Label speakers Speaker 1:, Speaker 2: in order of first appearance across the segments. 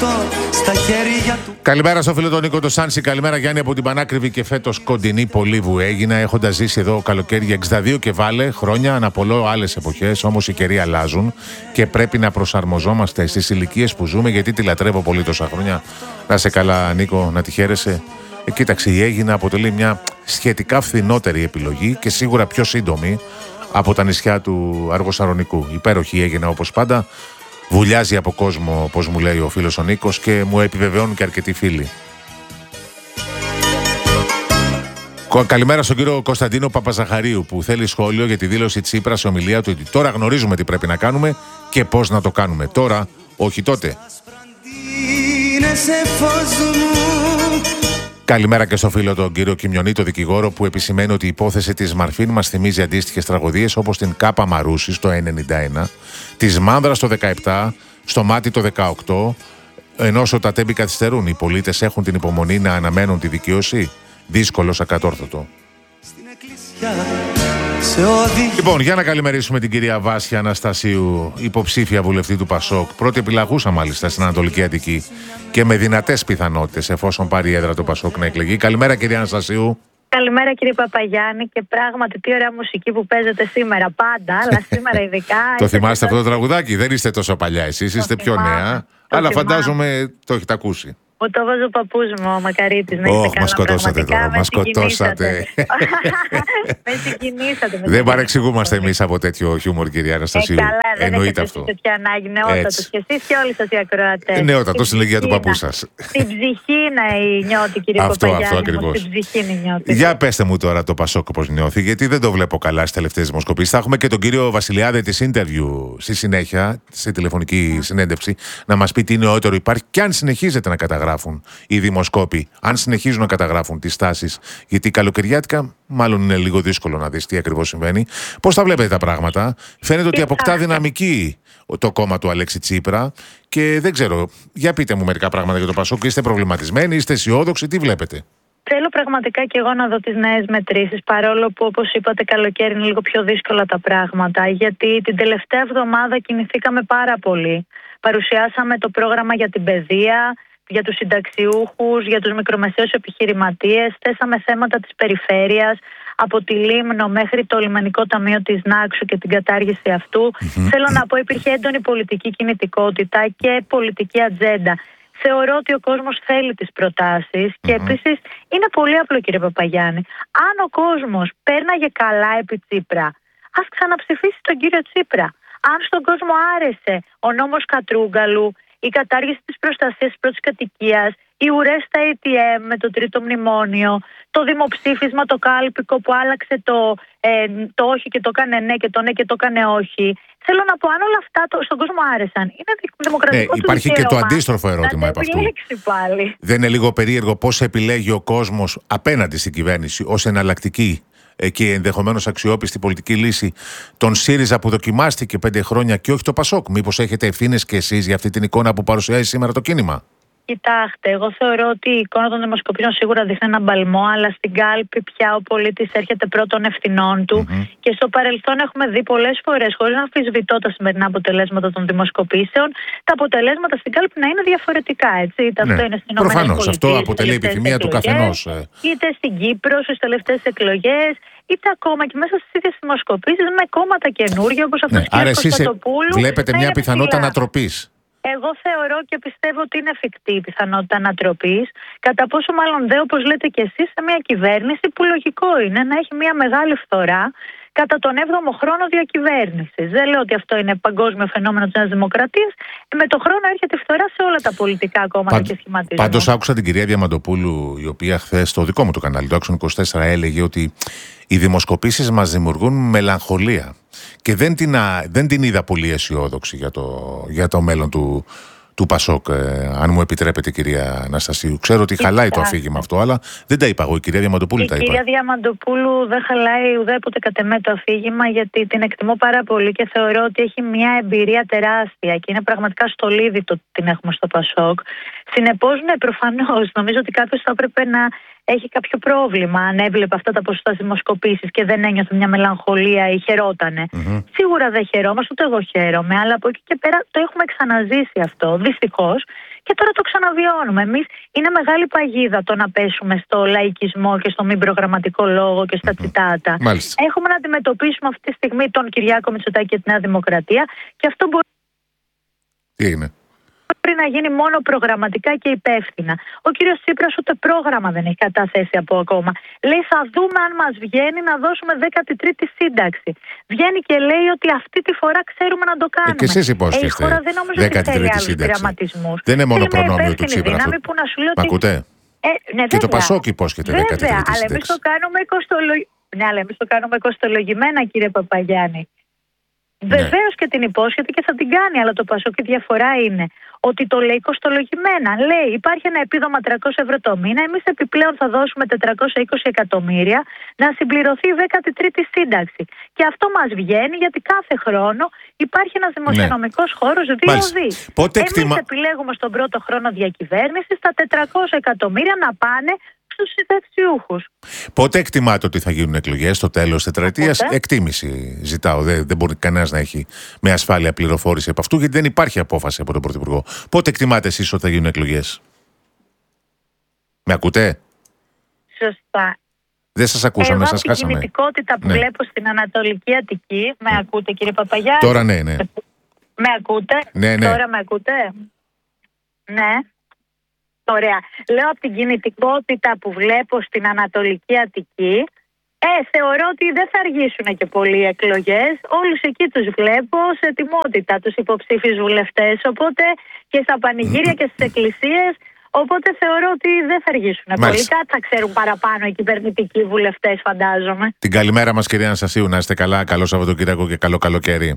Speaker 1: στα χέρια του.
Speaker 2: Καλημέρα στο φίλο τον Νίκο το Σάνση. Καλημέρα Γιάννη από την πανάκριβη και φέτος κοντινή Πολύβου έγινα. Έχοντας ζήσει εδώ καλοκαίρι για 62 και βάλε χρόνια, αναπολώ άλλες εποχές. Όμως οι καιροί αλλάζουν και πρέπει να προσαρμοζόμαστε στις ηλικίες που ζούμε. Γιατί τη λατρεύω πολύ τόσα χρόνια. Να σε καλά, Νίκο, να τη χαίρεσαι. Κοίταξε, η Αίγινα αποτελεί μια σχετικά φθηνότερη επιλογή και σίγουρα πιο σύντομη από τα νησιά του Αργοσαρονικού. Υπέροχη η Αίγινα όπως πάντα. Βουλιάζει από κόσμο, όπως μου λέει ο φίλος ο Νίκος, και μου επιβεβαιώνουν και αρκετοί φίλοι. Καλημέρα στον κύριο Κωνσταντίνο Παπαζαχαρίου που θέλει σχόλιο για τη δήλωση Τσίπρα σε ομιλία του ότι τώρα γνωρίζουμε τι πρέπει να κάνουμε και πώς να το κάνουμε. Τώρα, όχι τότε. Καλημέρα και στο φίλο τον κύριο Κιμιονή, το δικηγόρο, που επισημαίνει ότι η υπόθεση της Μαρφίν μας θυμίζει αντίστοιχες τραγωδίες όπως την Κάπα Μαρούσης το 1991, της Μάνδρας το 17, στο Μάτι το 18, ενώ τα τέμπη καθυστερούν. Οι πολίτες έχουν την υπομονή να αναμένουν τη δικαίωση. Δύσκολος ακατόρθωτο. Λοιπόν, για να καλημερίσουμε την κυρία Βάσια Αναστασίου, υποψήφια βουλευτή του Πασόκ, πρώτη επιλαγούσα μάλιστα στην Ανατολική Αττική και με δυνατές πιθανότητες, εφόσον πάρει έδρα το Πασόκ, να εκλεγεί. Καλημέρα, κυρία Αναστασίου.
Speaker 3: Καλημέρα, κύριε Παπαγιάννη, και πράγματι τι ωραία μουσική που παίζετε σήμερα, πάντα, αλλά σήμερα ειδικά.
Speaker 2: Το θυμάστε αυτό το τραγουδάκι? Δεν είστε τόσο παλιά εσείς, είστε πιο νέα, αλλά φαντάζομαι το έχετε ακούσει.
Speaker 3: Μου το βάζει ο παππούς μου, ο Μακαρίτης.
Speaker 2: Μας σκοτώσατε τώρα, μας σκοτώσατε.
Speaker 3: Με συγκινήσατε.
Speaker 2: Δεν παρεξηγούμαστε εμείς από τέτοιο χιούμορ, κυρία Αναστασίου. Εννοείται αυτό.
Speaker 3: Δεν έχετε ανάγκη, νεότατος και εσείς και όλοι σας οι ακροατές.
Speaker 2: Νεότατος στην ηλικία του παππού σας.
Speaker 3: Στην ψυχή να νιώθει, κύριε Παπαγιάννη.
Speaker 2: Αυτό ακριβώς.
Speaker 3: Στην ψυχή νιώθει.
Speaker 2: Για πέστε μου τώρα το Πασόκ πώς νιώθει, γιατί δεν το βλέπω καλά στις τελευταίες δημοσκοπήσεις. Θα έχουμε και τον κύριο Βασιλιάδη της Interview στη συνέχεια, σε τηλεφωνική συνέντευξη, να μας πει τι νεότερο υπάρχει και αν συνεχίζεται να καταγράφουν οι δημοσκόποι, αν συνεχίζουν να καταγράφουν τις τάσεις. Γιατί καλοκαιριάτικα, μάλλον είναι λίγο δύσκολο να δεις τι ακριβώς συμβαίνει. Πώς τα βλέπετε τα πράγματα? Φαίνεται ότι αποκτά δυναμική το κόμμα του Αλέξη Τσίπρα και δεν ξέρω. Για πείτε μου μερικά πράγματα για το Πασόκ. Είστε προβληματισμένοι, είστε αισιόδοξοι, τι βλέπετε?
Speaker 3: Θέλω πραγματικά και εγώ να δω τις νέες μετρήσεις, παρόλο που, όπως είπατε, καλοκαίρι είναι λίγο πιο δύσκολα τα πράγματα, γιατί την τελευταία εβδομάδα κινηθήκαμε πάρα πολύ. Παρουσιάσαμε το πρόγραμμα για την παιδεία, για τους συνταξιούχους, για τους μικρομεσαίους επιχειρηματίες, θέσαμε θέματα της περιφέρειας, από τη Λίμνο μέχρι το Λιμενικό Ταμείο της Νάξου και την κατάργηση αυτού. Θέλω να πω, υπήρχε έντονη πολιτική κινητικότητα και πολιτική ατζέντα. Θεωρώ ότι ο κόσμος θέλει τις προτάσεις και επίσης είναι πολύ απλό, κύριε Παπαγιάννη. Αν ο κόσμος πέρναγε καλά επί Τσίπρα, ας ξαναψηφίσει τον κύριο Τσίπρα. Αν στον κόσμο άρεσε ο νόμος Κατρούγκαλου, η κατάργηση της προστασίας της πρώτης κατοικίας, οι ουρές στα ATM με το τρίτο μνημόνιο, το δημοψήφισμα το κάλπικο που άλλαξε το όχι και το έκανε ναι και το ναι και το έκανε όχι. Θέλω να πω, αν όλα αυτά στον κόσμο άρεσαν, είναι δημοκρατικό του
Speaker 2: υπάρχει
Speaker 3: δικαίωμα.
Speaker 2: Και το αντίστροφο ερώτημα από αυτού.
Speaker 3: Πάλι.
Speaker 2: Δεν είναι λίγο περίεργο πώς επιλέγει ο κόσμος απέναντι στην κυβέρνηση ως εναλλακτική και ενδεχομένως αξιόπιστη πολιτική λύση τον ΣΥΡΙΖΑ που δοκιμάστηκε 5 χρόνια και όχι το Πασόκ? Μήπως έχετε ευθύνες και εσείς για αυτή την εικόνα που παρουσιάζει σήμερα το κίνημα?
Speaker 3: Κοιτάξτε, εγώ θεωρώ ότι η εικόνα των δημοσκοπήσεων σίγουρα δείχνει έναν παλμό, αλλά στην κάλπη πια ο πολίτης έρχεται πρώτων ευθυνών του. Και στο παρελθόν έχουμε δει πολλές φορές, χωρίς να αμφισβητώ τα σημερινά αποτελέσματα των δημοσκοπήσεων, τα αποτελέσματα στην κάλπη να είναι διαφορετικά. Έτσι. Είτε αυτό είναι στην Ηνωμένες
Speaker 2: Προφανώς,
Speaker 3: Πολιτείες,
Speaker 2: αυτό αποτελεί επιθυμία του καθενός.
Speaker 3: Είτε στην Κύπρο στις τελευταίες εκλογές, είτε ακόμα και μέσα στις ίδιες δημοσκοπήσεις με κόμματα καινούργια όπως αυτό του κ. Κωνσταντοπούλου.
Speaker 2: Βλέπετε μια πιθανότητα ανατροπής?
Speaker 3: Εγώ θεωρώ και πιστεύω ότι είναι εφικτή η πιθανότητα ανατροπής. Κατά πόσο μάλλον δε, όπως λέτε και εσείς, σε μια κυβέρνηση που λογικό είναι να έχει μια μεγάλη φθορά κατά τον 7ο χρόνο διακυβέρνησης. Δεν λέω ότι αυτό είναι παγκόσμιο φαινόμενο της Νέας Δημοκρατίας. Με το χρόνο έρχεται φθορά σε όλα τα πολιτικά κόμματα και σχηματισμούς.
Speaker 2: Πάντως άκουσα την κυρία Διαμαντοπούλου, η οποία χθες στο δικό μου το κανάλι, το Action 24, έλεγε ότι οι δημοσκοπήσεις μας δημιουργούν μελαγχολία. Και δεν την είδα πολύ αισιόδοξη για το μέλλον του Πασόκ, αν μου επιτρέπετε, κυρία Αναστασίου. Ξέρω ότι χαλάει το αφήγημα αυτό, αλλά δεν τα είπα εγώ. Η κυρία Διαμαντοπούλου τα είπε.
Speaker 3: Η κυρία Διαμαντοπούλου δεν χαλάει ουδέποτε κατ' εμέ το αφήγημα, γιατί την εκτιμώ πάρα πολύ και θεωρώ ότι έχει μια εμπειρία τεράστια και είναι πραγματικά στολίδι το ότι την έχουμε στο Πασόκ. Συνεπώς, ναι, προφανώς. Νομίζω ότι κάποιος θα έπρεπε να έχει κάποιο πρόβλημα αν έβλεπε αυτά τα ποσοστά δημοσκοπήσεις και δεν ένιωθε μια μελαγχολία ή χαιρότανε. Σίγουρα δεν χαιρόμαστε, ούτε εγώ χαίρομαι, αλλά από εκεί και πέρα το έχουμε ξαναζήσει αυτό, δυστυχώς, και τώρα το ξαναβιώνουμε. Εμείς είναι μεγάλη παγίδα το να πέσουμε στο λαϊκισμό και στο μη προγραμματικό λόγο και στα τσιτάτα.
Speaker 2: Μάλιστα.
Speaker 3: Έχουμε να αντιμετωπίσουμε αυτή τη στιγμή τον Κυριάκο Μητσοτάκη και τη Νέα Δημοκρατία, και αυτό μπορεί.
Speaker 2: Τι έγινε?
Speaker 3: Πρέπει να γίνει μόνο προγραμματικά και υπεύθυνα. Ο κύριος Τσίπρας ούτε πρόγραμμα δεν έχει καταθέσει από ακόμα. Λέει θα δούμε αν μας βγαίνει να δώσουμε 13η σύνταξη. Βγαίνει και λέει ότι αυτή τη φορά ξέρουμε να το κάνουμε.
Speaker 2: Και εσείς υπόσχεστε
Speaker 3: η χώρα δεν νομίζω ότι θέλει άλλους πειραματισμούς.
Speaker 2: Δεν είναι μόνο προνόμιο του Τσίπρα αυτό.
Speaker 3: Που να σου λέω
Speaker 2: Μ' ακούτε?
Speaker 3: Ναι,
Speaker 2: και το Πασόκ υπόσχεται 13η σύνταξη.
Speaker 3: Αλλά εμείς το κάνουμε κοστολογημένα, κύριε Παπαγιάννη. Βεβαίως και την υπόσχεται και θα την κάνει, αλλά το Πασόκ η διαφορά είναι ότι το λέει κοστολογημένα. Λέει υπάρχει ένα επίδομα 300 ευρώ το μήνα, εμείς επιπλέον θα δώσουμε 420 εκατομμύρια να συμπληρωθεί η 13η σύνταξη. Και αυτό μας βγαίνει γιατί κάθε χρόνο υπάρχει ένας δημοσιονομικός χώρος 2 δις. Εμείς επιλέγουμε στον πρώτο χρόνο διακυβέρνησης τα 400 εκατομμύρια να πάνε στους συνταξιούχους.
Speaker 2: Πότε εκτιμάτε ότι θα γίνουν εκλογές στο τέλος της τετραετίας? Εκτίμηση ζητάω. Δεν μπορεί κανένας να έχει με ασφάλεια πληροφόρηση από αυτού, γιατί δεν υπάρχει απόφαση από τον Πρωθυπουργό. Πότε εκτιμάτε εσείς ότι θα γίνουν εκλογές? Με ακούτε?
Speaker 3: Σωστά.
Speaker 2: Δεν σας ακούσαμε, σας χάσαμε.
Speaker 3: Την κινητικότητα που βλέπω στην Ανατολική Αττική. Με ακούτε, κύριε Παπαγιάννη?
Speaker 2: Τώρα ναι.
Speaker 3: Με ακούτε?
Speaker 2: Ναι.
Speaker 3: Τώρα με ακούτε? Ναι. Ωραία. Λέω από την κινητικότητα που βλέπω στην Ανατολική Αττική, θεωρώ ότι δεν θα αργήσουν και πολλοί εκλογές. Όλους εκεί τους βλέπω σε ετοιμότητα, τους υποψήφιους βουλευτές, οπότε και στα πανηγύρια και στις εκκλησίες. Οπότε θεωρώ ότι δεν θα αργήσουν πολύ. Κάτι θα ξέρουν παραπάνω οι κυβερνητικοί βουλευτές, φαντάζομαι. Την
Speaker 2: καλημέρα μας, κυρία Αναστασίου. Να είστε καλά. Καλό Σαββατοκύριακο και καλό καλοκαίρι.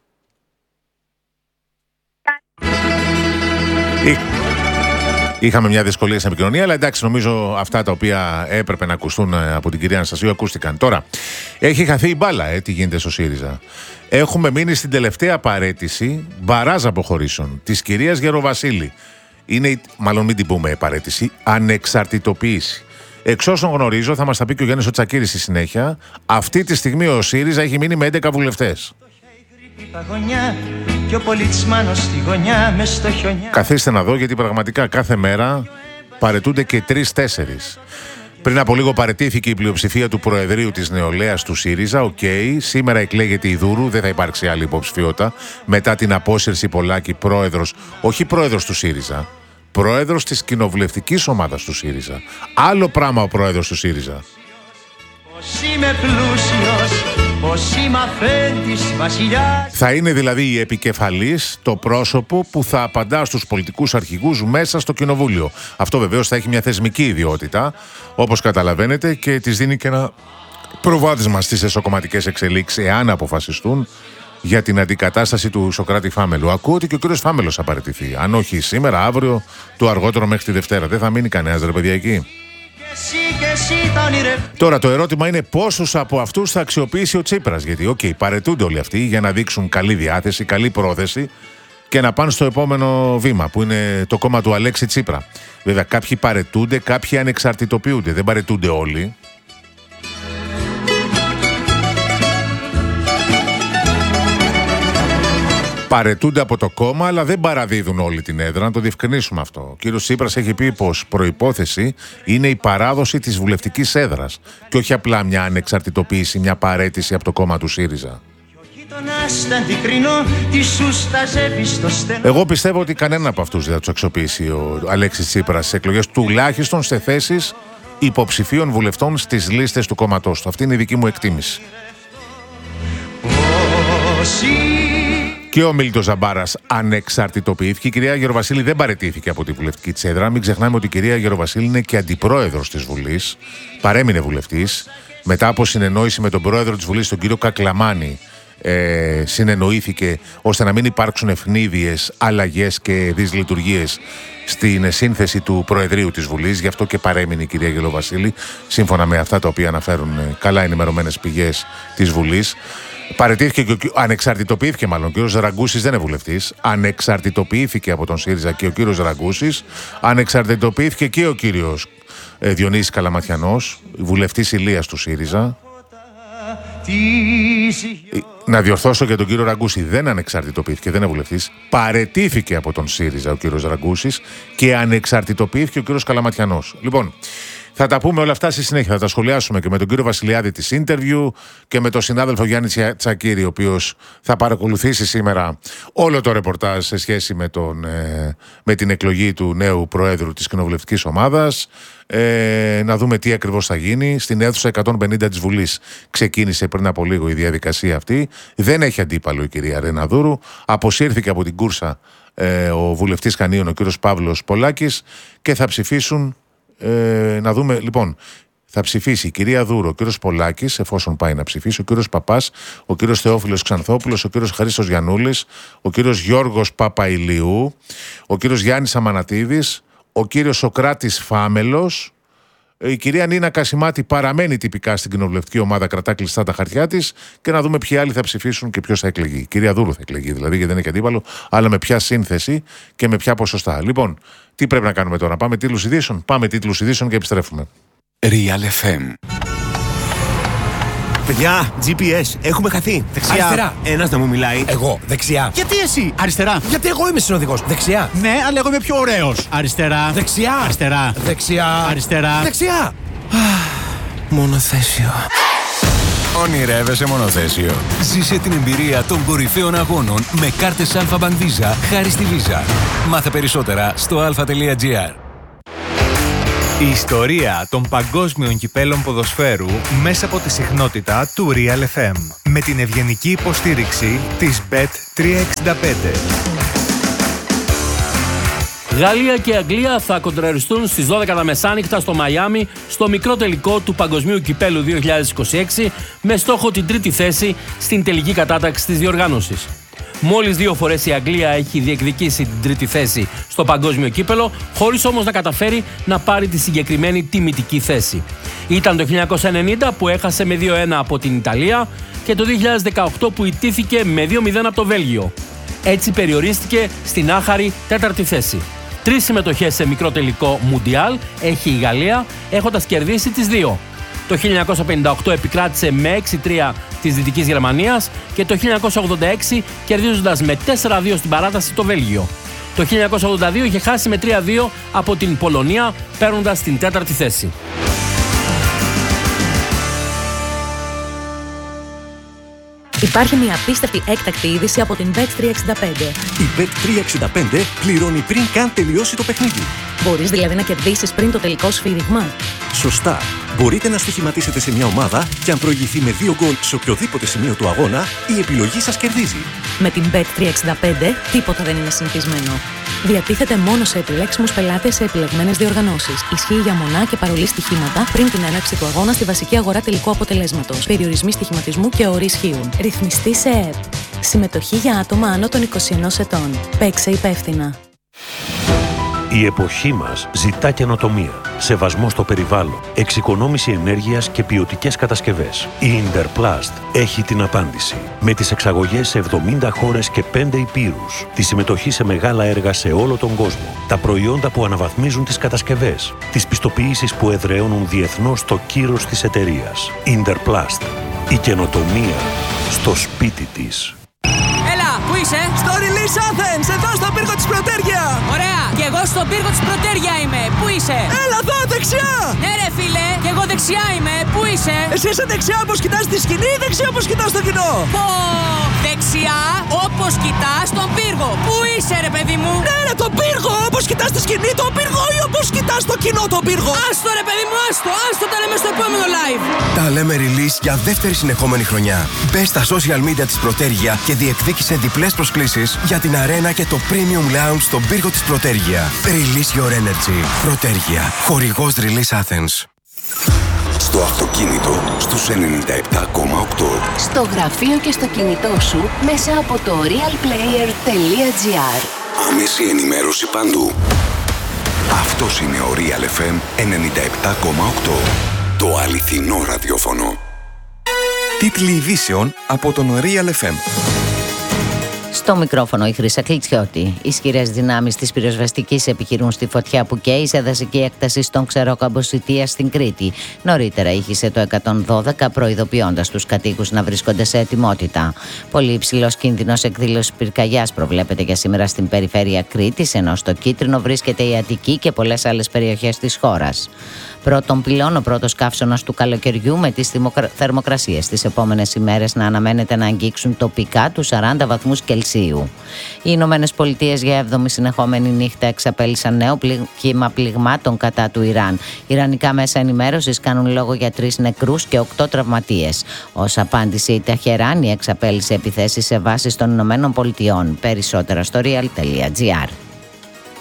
Speaker 2: Είχαμε μια δυσκολία στην επικοινωνία, αλλά εντάξει, νομίζω αυτά τα οποία έπρεπε να ακουστούν από την κυρία Αναστασίου ακούστηκαν. Τώρα, έχει χαθεί η μπάλα, τι γίνεται στο ΣΥΡΙΖΑ. Έχουμε μείνει στην τελευταία παραίτηση μπαράζ αποχωρήσεων της κυρίας Γεροβασίλη. Είναι, μάλλον μην την πούμε παραίτηση, ανεξαρτητοποίηση. Εξ όσων γνωρίζω, θα μας τα πει και ο Γιάννης ο Τσακίρης στη συνέχεια, αυτή τη στιγμή ο ΣΥΡΙΖΑ έχει μείνει με 11 βουλευτές. Καθίστε να δω, γιατί πραγματικά κάθε μέρα παραιτούνται και 3-4. Πριν από λίγο παραιτήθηκε η πλειοψηφία του Προεδρείου της Νεολαίας του ΣΥΡΙΖΑ. Σήμερα εκλέγεται η Δούρου, δεν θα υπάρξει άλλη υποψηφιότητα. Μετά την απόσυρση Πολάκη, πρόεδρος, όχι πρόεδρος του ΣΥΡΙΖΑ, πρόεδρος της κοινοβουλευτικής ομάδας του ΣΥΡΙΖΑ. Άλλο πράγμα ο πρόεδρος του ΣΥΡΙΖΑ. Θα είναι δηλαδή η επικεφαλής, το πρόσωπο που θα απαντά στους πολιτικούς αρχηγούς μέσα στο κοινοβούλιο. Αυτό βεβαίως θα έχει μια θεσμική ιδιότητα, όπως καταλαβαίνετε, και της δίνει και ένα προβάδισμα στις εσωκομματικές εξελίξεις, εάν αποφασιστούν, για την αντικατάσταση του Σωκράτη Φάμελου. Ακούω ότι και ο κύριος Φάμελος θα παραιτηθεί. Αν όχι σήμερα, αύριο, το αργότερο μέχρι τη Δευτέρα. Δεν θα μείνει κανένας, ρε παιδιά, εκεί. Τώρα το ερώτημα είναι πόσους από αυτούς θα αξιοποιήσει ο Τσίπρας. Γιατί, παραιτούνται όλοι αυτοί για να δείξουν καλή διάθεση, καλή πρόθεση και να πάνε στο επόμενο βήμα, που είναι το κόμμα του Αλέξη Τσίπρα. Βέβαια, κάποιοι παραιτούνται, κάποιοι ανεξαρτητοποιούνται. Δεν παραιτούνται όλοι. Παραιτούνται από το κόμμα, αλλά δεν παραδίδουν όλη την έδρα. Να το διευκρινίσουμε αυτό. Ο κύριος Τσίπρας έχει πει πως προϋπόθεση είναι η παράδοση της βουλευτικής έδρας και όχι απλά μια ανεξαρτητοποίηση, μια παραίτηση από το κόμμα του ΣΥΡΙΖΑ. Εγώ πιστεύω ότι κανένα από αυτούς δεν θα τους αξιοποιήσει ο Αλέξης Τσίπρας στις εκλογές, τουλάχιστον σε θέσεις υποψηφίων βουλευτών στις λίστες του κόμματός του. Αυτή είναι η δική μου εκτίμηση. Και ο Μίλτος Ζαμπάρας ανεξαρτητοποιήθηκε. Η κυρία Γεροβασίλη δεν παραιτήθηκε από τη βουλευτική της έδρα. Μην ξεχνάμε ότι η κυρία Γεροβασίλη είναι και αντιπρόεδρος της Βουλής. Παρέμεινε βουλευτής. Μετά από συνεννόηση με τον πρόεδρο της Βουλής, τον κύριο Κακλαμάνη, συνεννοήθηκε ώστε να μην υπάρξουν ευνίδιες αλλαγές και δυσλειτουργίες στην σύνθεση του Προεδρείου της Βουλής. Γι' αυτό και παρέμεινε η κυρία Γεροβασίλη, σύμφωνα με αυτά τα οποία αναφέρουν καλά ενημερωμένες πηγές της Βουλής. Ανεξαρτητοποιήθηκε μάλλον. Ο κύριος Ραγκούσης δεν είναι βουλευτής. Ανεξαρτητοποιήθηκε από τον ΣΥΡΙΖΑ και ο κύριος Ραγκούσης. Ανεξαρτητοποιήθηκε και ο κύριος Διονύσης Καλαματιανός, βουλευτής Ηλίας του ΣΥΡΙΖΑ. Να διορθώσω για τον κύριο Ραγκούση, δεν ανεξαρτητοποιήθηκε, δεν είναι βουλευτής. Παραιτήθηκε από τον ΣΥΡΙΖΑ ο κύριος Ραγκούσης και ανεξαρτητοποιήθηκε ο κύριος Καλαματιανός. Λοιπόν, θα τα πούμε όλα αυτά στη συνέχεια. Θα τα σχολιάσουμε και με τον κύριο Βασιλιάδη της interview και με τον συνάδελφο Γιάννη Τσακίρη, ο οποίος θα παρακολουθήσει σήμερα όλο το ρεπορτάζ σε σχέση με την εκλογή του νέου Προέδρου της Κοινοβουλευτικής Ομάδας. Να δούμε τι ακριβώς θα γίνει. Στην αίθουσα 150 της Βουλής ξεκίνησε πριν από λίγο η διαδικασία αυτή. Δεν έχει αντίπαλο η κυρία Ρεναδούρου. Αποσύρθηκε από την κούρσα ο βουλευτής Χανίων, ο κύριος Παύλος Πολάκης, και θα ψηφίσουν. Να δούμε, λοιπόν, θα ψηφίσει η κυρία Δούρο, ο κύριος Πολάκης, εφόσον πάει να ψηφίσει, ο κύριος Παπάς, ο κύριος Θεόφιλος Ξανθόπουλος, ο κύριος Χρήστος Γιαννούλης, ο κύριος Γιώργος Παπαϊλιού, ο κύριος Γιάννης Αμανατίδης, ο κύριος Σοκράτης Φάμελος, η κυρία Νίνα Κασιμάτη παραμένει τυπικά στην κοινοβουλευτική ομάδα, κρατά κλειστά τα χαρτιά της, και να δούμε ποιοι άλλοι θα ψηφίσουν και ποιος θα εκλεγεί. Η κυρία Δούρου θα εκλεγεί δηλαδή, γιατί δεν έχει αντίπαλο, αλλά με ποια σύνθεση και με ποια ποσοστά. Λοιπόν, τι πρέπει να κάνουμε τώρα? Πάμε τίτλους ειδήσεων. Πάμε τίτλους ειδήσεων και επιστρέφουμε.
Speaker 4: Real FM.
Speaker 1: Παιδιά, GPS, έχουμε χαθεί. Δεξιά.
Speaker 5: Αριστερά.
Speaker 1: Ένας να μου μιλάει.
Speaker 5: Εγώ, δεξιά.
Speaker 1: Γιατί εσύ?
Speaker 5: Αριστερά.
Speaker 1: Γιατί εγώ είμαι συνοδηγός. Δεξιά.
Speaker 5: Ναι, αλλά εγώ είμαι πιο ωραίος. Αριστερά.
Speaker 1: Δεξιά.
Speaker 5: Αριστερά.
Speaker 1: Δεξιά.
Speaker 5: Αριστερά.
Speaker 1: Δεξιά. Μονοθέσιο.
Speaker 4: Ονειρεύεσαι μονοθέσιο? Ζήσε την εμπειρία των κορυφαίων αγώνων με κάρτες Alpha Bank Visa χάρη στη Visa. Μάθε περισσότερα στο alpha.gr.
Speaker 6: Η ιστορία των παγκόσμιων κυπέλων ποδοσφαίρου μέσα από τη συχνότητα του Real FM. Με την ευγενική υποστήριξη της Bet365.
Speaker 7: Γαλλία και Αγγλία θα κοντραριστούν στις 12 τα μεσάνυχτα στο Μαϊάμι στο μικρό τελικό του Παγκοσμίου Κυπέλου 2026 με στόχο την τρίτη θέση στην τελική κατάταξη της διοργάνωσης. Μόλις 2 φορές η Αγγλία έχει διεκδικήσει την τρίτη θέση στο παγκόσμιο κύπελο, χωρίς όμως να καταφέρει να πάρει τη συγκεκριμένη τιμητική θέση. Ήταν το 1990 που έχασε με 2-1 από την Ιταλία και το 2018 που ιτήθηκε με 2-0 από το Βέλγιο. Έτσι περιορίστηκε στην άχαρη τέταρτη θέση. 3 συμμετοχές σε μικρό τελικό Μουντιάλ έχει η Γαλλία, έχοντας κερδίσει τις 2. Το 1958 επικράτησε με 6-3 της Δυτικής Γερμανίας και το 1986 κερδίζοντας με 4-2 στην παράταση το Βέλγιο. Το 1982 είχε χάσει με 3-2 από την Πολωνία, παίρνοντας την τέταρτη θέση.
Speaker 8: Υπάρχει μια απίστευτη έκτακτη είδηση από την Bet365.
Speaker 1: Η Bet365 πληρώνει πριν καν τελειώσει το παιχνίδι.
Speaker 8: Μπορείς δηλαδή να κερδίσεις πριν το τελικό σφύριγμα.
Speaker 1: Σωστά. Μπορείτε να στοιχηματίσετε σε μια ομάδα και αν προηγηθεί με 2 γκολ σε οποιοδήποτε σημείο του αγώνα, η επιλογή σας κερδίζει.
Speaker 8: Με την Bet365 τίποτα δεν είναι συνηθισμένο. Διατίθεται μόνο σε επιλέξιμους πελάτες σε επιλεγμένες διοργανώσεις. Ισχύει για μονά και παρολί στοιχήματα πριν την έναρξη του αγώνα στη βασική αγορά τελικού αποτελέσματος. Περιορισμοί στοιχηματισμού και όροι ισχύουν. Ρυθμιστή σε ΕΕΠ. Συμμετοχή για άτομα άνω των 21 ετών. Παίξε υπεύθυνα.
Speaker 9: Η εποχή μας ζητά καινοτομία, σεβασμό στο περιβάλλον, εξοικονόμηση ενέργειας και ποιοτικές κατασκευές. Η Interplast έχει την απάντηση. Με τις εξαγωγές σε 70 χώρες και 5 υπήρους, τη συμμετοχή σε μεγάλα έργα σε όλο τον κόσμο, τα προϊόντα που αναβαθμίζουν τις κατασκευές, τις πιστοποιήσεις που εδραιώνουν διεθνώς το κύρος της εταιρείας. Interplast. Η καινοτομία στο σπίτι της.
Speaker 10: Πού είσαι?
Speaker 1: Στο Release Athens, εδώ στον πύργο της Πρωτέρια.
Speaker 10: Ωραία, και εγώ στον πύργο της Πρωτέρια είμαι. Πού είσαι?
Speaker 1: Έλα εδώ, δεξιά.
Speaker 10: Ναι ρε φίλε, και εγώ δεξιά είμαι. Πού είσαι?
Speaker 1: Εσύ είσαι δεξιά όπως κοιτάς τη σκηνή ή δεξιά όπως κοιτάς το κοινό?
Speaker 10: Πω, δεξιά όπως κοιτάς τον πύργο. Πού είσαι ρε παιδί μου?
Speaker 1: Ναι ρε, τον πύργο, όπως κοιτάς τη σκηνή τον πύργο ή όπως κοιτάς το κοινό τον πύργο?
Speaker 10: Άστο ρε παιδί μου, άστο τα λέμε στο επόμενο live.
Speaker 1: Τα λέμε Release για δεύτερη συνεχόμενη χρονιά. Μπες στα social media της Πρωτέρια και διεκδίκησε διπλές προσκλήσεις για την αρένα και το Premium Lounge στον πύργο της Πρωτέρια. Release your energy. Πρωτέρια. Χορηγός Release Athens.
Speaker 4: Στο αυτοκίνητο στους 97,8.
Speaker 11: Στο γραφείο και στο κινητό σου μέσα από το realplayer.gr.
Speaker 4: Άμεση ενημέρωση παντού. Αυτός είναι ο Real FM 97,8. Το αληθινό ραδιόφωνο.
Speaker 12: Τίτλοι ειδήσεων από τον Real FM.
Speaker 13: Στο μικρόφωνο η Χρύσα Κλιτσιώτη. Ισχυρές δυνάμεις της πυροσβεστικής επιχειρούν στη φωτιά που καίει σε δασική έκταση στον Ξερόκαμπο Σιτίας στην Κρήτη. Νωρίτερα ήχησε το 112, προειδοποιώντας τους κατοίκους να βρίσκονται σε ετοιμότητα. Πολύ υψηλός κίνδυνος εκδήλωσης πυρκαγιάς προβλέπεται για σήμερα στην περιφέρεια Κρήτης, ενώ στο κίτρινο βρίσκεται η Αττική και πολλές άλλες περιοχές της χώρας. Πρώτον πυλών, ο πρώτος καύσωνας του καλοκαιριού, με τις θερμοκρασίες τις επόμενες ημέρες να αναμένεται να αγγίξουν τοπικά τους 40 βαθμούς Κελσίου. Οι Ηνωμένες Πολιτείες για 7η συνεχόμενη νύχτα εξαπέλυσαν νέο κύμα πληγμάτων κατά του Ιράν. Ιρανικά μέσα ενημέρωσης κάνουν λόγο για 3 νεκρούς και 8 τραυματίες. Ως απάντηση, η Τεχεράνη εξαπέλυσε επιθέσεις σε βάσεις των Ηνωμένων Πολιτειών. Περισσότερα στο real.gr.